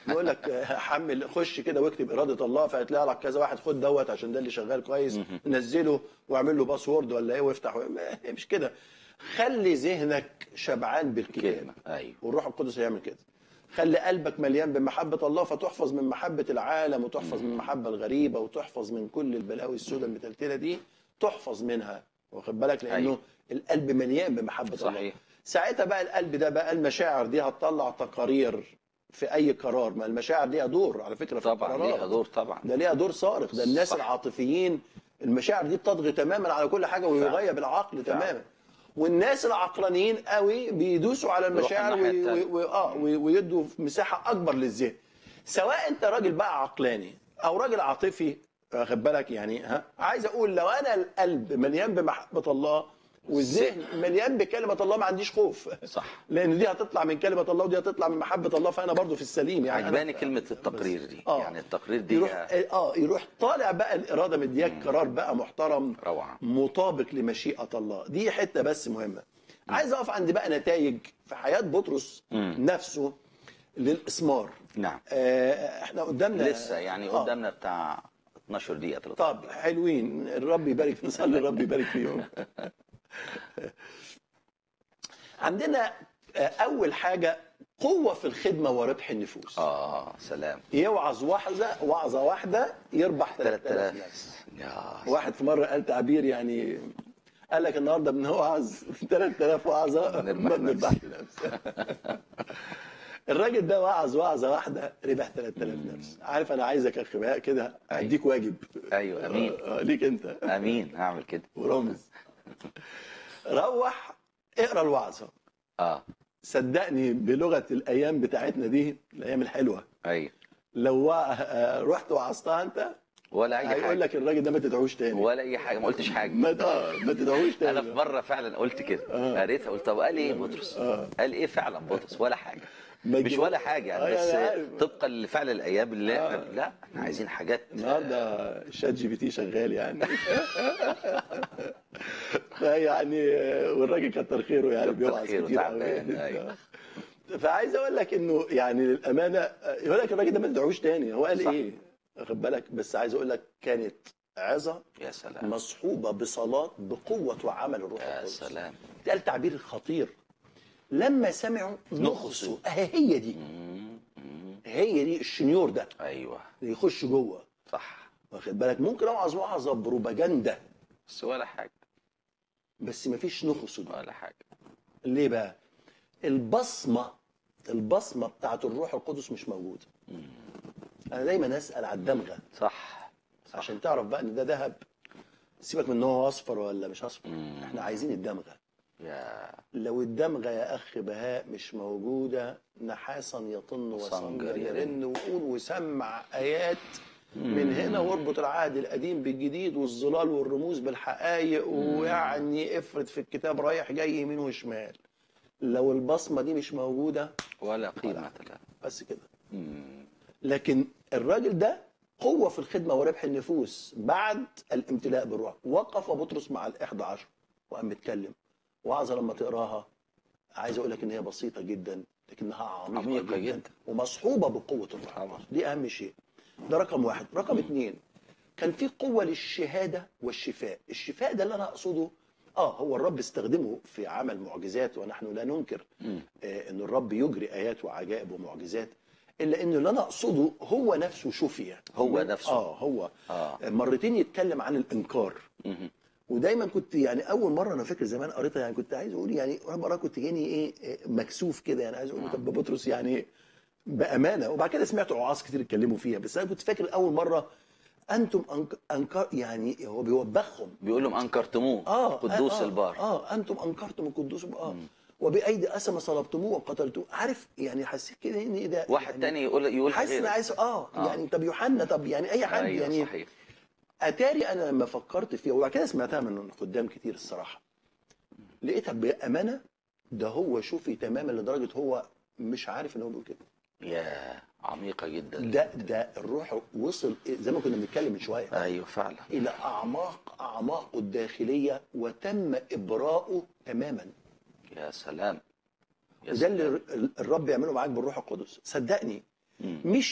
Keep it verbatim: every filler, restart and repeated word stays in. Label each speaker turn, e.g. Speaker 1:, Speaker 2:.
Speaker 1: يقول لك حمل خش كده واكتب اراده الله، فهتلاقي لك كذا واحد خد دوت عشان ده اللي شغال كويس، نزله واعمل له باسورد ولا ايه وافتح، مش كده. خلي ذهنك شبعان بالكتاب،
Speaker 2: ايوه،
Speaker 1: والروح القدس هيعمل كده. خلي قلبك مليان بمحبه الله، فتحفظ من محبه العالم، وتحفظ من المحبه الغريبه، وتحفظ من كل البلاوي السوداء المتلتله دي، تحفظ منها، واخد بالك، لانه أيوه. القلب مليان بمحبه صحيح. الله. ساعتها بقى القلب ده بقى المشاعر دي هتطلع تقارير في اي قرار. ما المشاعر ليها دور على فكره في
Speaker 2: طبعا
Speaker 1: القرارات.
Speaker 2: ليها دور طبعا،
Speaker 1: ده ليها دور صارخ. ده الناس صح. العاطفيين المشاعر دي بتطغي تماما على كل حاجه ويغيب العقل فعلا. تماما. والناس العقلانيين قوي بيدوسوا على المشاعر وي... وي... اه وي... ويدوا مساحه اكبر للذهن. سواء انت راجل بقى عقلاني او راجل عاطفي، واخد بالك يعني، ها عايز اقول لو انا القلب مليان بمحبه الله والذهن مليان بكلمه الله، ما عنديش خوف.
Speaker 2: صح.
Speaker 1: لان دي هتطلع من كلمه الله ودي هتطلع من محبه الله، فانا برضو في السليم. يعني
Speaker 2: عجباني كلمه التقرير دي. آه. يعني التقرير دي
Speaker 1: يروح اه يروح طالع بقى الاراده مدياك قرار بقى محترم
Speaker 2: روعه
Speaker 1: مطابق لمشيئه الله. دي حته بس مهمه. مم. عايز اقف عند بقى نتائج في حياه بطرس مم. نفسه للاسمار.
Speaker 2: نعم.
Speaker 1: آه احنا قدامنا
Speaker 2: لسه يعني آه. قدامنا بتاع اتناشر دقيقه ثلاثة عشر
Speaker 1: طب حلوين. الرب يبارك، نصلي الرب يبارك فيهم. عندنا اول حاجه قوه في الخدمه وربح النفوس.
Speaker 2: اه سلام.
Speaker 1: يوعظ واحده وعظه واحده يربح ثلاثة آلاف نفس. واحد في مره قال تعبير يعني، قال لك النهارده بنوعظ في ثلاثة آلاف وعظه ما بنربحش نفس. الراجل ده وعظ وعظه واحده ربح ثلاثة آلاف نفس. عارف انا عايزك يا اخي بقى كده اديك واجب.
Speaker 2: ايوه امين.
Speaker 1: آه ليك انت.
Speaker 2: امين هعمل كده.
Speaker 1: ورامز روح اقرا الوعظه.
Speaker 2: اه
Speaker 1: صدقني بلغه الايام بتاعتنا دي، الايام الحلوه،
Speaker 2: ايوه،
Speaker 1: لو رحت وعظتها انت
Speaker 2: ولا اي حاجه
Speaker 1: هيقول لك الراجل ده ما تدعوش تاني
Speaker 2: ولا اي حاجه، ما قلتش حاجه.
Speaker 1: ما اه ما تدعوش تاني.
Speaker 2: انا في مره فعلا قلت كده، آه. قريتها قلت طب قال ايه بطرس؟ آه. قال ايه فعلا بطرس؟ ولا حاجه، مش ولا حاجه يعني، بس يعني طبقا لفعل الايام اللي آه. لا احنا عايزين حاجات.
Speaker 1: النهارده شات جي بي تي شغال يعني. يعني والراجل كتر خيره يعني بيوعظ كتير قوي. فعايز اقول لك انه يعني للامانه يقول لك الراجل ده ما تدعوش تاني. هو قال ايه؟ واخد بالك، بس عايز اقول لك كانت عظه يا سلام مصحوبه بصلاه بقوه وعمل الروح القدس.
Speaker 2: يا سلام.
Speaker 1: ده التعبير الخطير. لما سمعوا نخصوا، اهي هي دي هي دي الشنيور ده.
Speaker 2: ايوه
Speaker 1: يخش جوه.
Speaker 2: صح.
Speaker 1: واخد بالك، ممكن اوعظ وعظه بروباجندا
Speaker 2: بس ولا حاجه،
Speaker 1: بس مفيش نخص
Speaker 2: ولا حاجه.
Speaker 1: ليه بقى؟ البصمه البصمه بتاعت الروح القدس مش موجوده. مم. انا دايما اسال على الدمغه.
Speaker 2: صح. صح
Speaker 1: عشان تعرف بقى ان ده ذهب. سيبك من ان هو اصفر ولا مش اصفر. مم. احنا عايزين الدمغه.
Speaker 2: يا
Speaker 1: لو الدمغه يا اخ بهاء مش موجوده، نحاسا يطن وصنجر يرن وقول وسمع ايات من هنا، واربط العهد القديم بالجديد والظلال والرموز بالحقائق، ويعني افرد في الكتاب رايح جاي يمين وشمال. لو البصمه دي مش موجوده
Speaker 2: ولا قيمه لها،
Speaker 1: بس كده. لكن الراجل ده قوه في الخدمه وربح النفوس بعد الامتلاء بالروح. وقف بطرس مع الاحدى عشر وقام متكلم. وعظه لما تقراها عايز اقول لك ان هي بسيطه جدا لكنها عميقه, عميقة جدا, جدا ومصحوبه بقوه الروح. دي اهم شيء. ده رقم واحد. رقم اتنين، كان في قوة للشهادة والشفاء. الشفاء ده اللي أنا أقصده، آه هو الرب استخدمه في عمل معجزات، ونحن لا ننكر آه أن الرب يجري آيات وعجائب ومعجزات، إلا أنه اللي أنا أقصده هو نفسه شفي.
Speaker 2: هو نفسه
Speaker 1: آه هو آه. مرتين يتكلم عن الإنكار. ودايما كنت يعني اول مره انا فاكر زمان قريتها، يعني كنت عايز اقول يعني مره كنت جاني ايه مكسوف كده، يعني عايز اقول طب بطرس يعني بامانه. وبعد كده سمعت وعاظ كتير اتكلموا فيها، بس انا كنت فاكر اول مره انتم أنك... انكر يعني هو بيوبخهم،
Speaker 2: بيقول لهم انكرتموه
Speaker 1: آه
Speaker 2: قدوس
Speaker 1: آه
Speaker 2: البار.
Speaker 1: اه انتم انكرتم القدوس اه وبايدي اسمه صلبتموه وقتلتوه. عارف يعني حسيت كده ان ايه ده،
Speaker 2: واحد
Speaker 1: يعني
Speaker 2: تاني يقول يقول
Speaker 1: حاسس ان عايز اه, آه يعني طب يوحنا، طب يعني اي حد.
Speaker 2: أيوة
Speaker 1: يعني
Speaker 2: صحيح.
Speaker 1: اتاري انا لما فكرت فيها وبعد كده سمعتها من قدام كتير الصراحه، لقيتها بامانه ده هو شوفي تماما لدرجه هو مش عارف ان هو بيقول كده.
Speaker 2: يا عميقه جدا.
Speaker 1: ده ده الروح وصل زي ما كنا بنتكلم من شويه.
Speaker 2: ايوه فعلا.
Speaker 1: الى اعماق اعماقه الداخليه وتم ابراؤه تماما.
Speaker 2: يا سلام.
Speaker 1: وده اللي الرب يعمله معاك بالروح القدس. صدقني مش